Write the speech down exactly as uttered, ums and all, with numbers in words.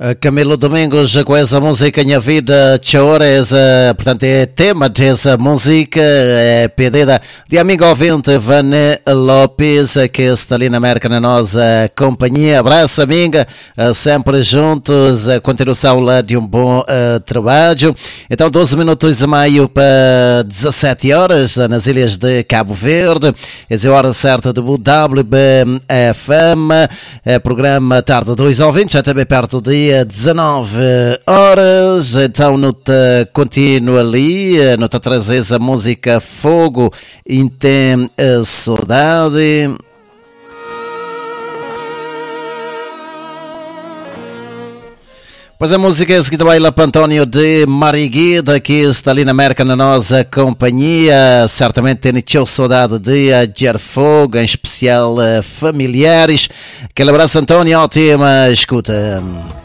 Camilo Domingos com essa música Minha Vida Chora, essa, portanto é tema dessa música, é pedida de amigo ouvinte Vane Lopes, que está ali na América na nossa companhia. Abraço amiga, sempre juntos, a continuação lá de um bom uh, trabalho. Então doze minutos e meio para dezassete horas nas ilhas de Cabo Verde, essa é a hora certa do W B F M, é programa Tarde dos Ouvintes, já também perto de dezanove horas, então nota contínua ali, nota trazer a música Fogo e tem a saudade. Pois a música é seguida baila para António de Mariguida, que está ali na América na nossa companhia, certamente tem saudade de Ager Fogo, em especial familiares. Aquele abraço António, ótima escuta.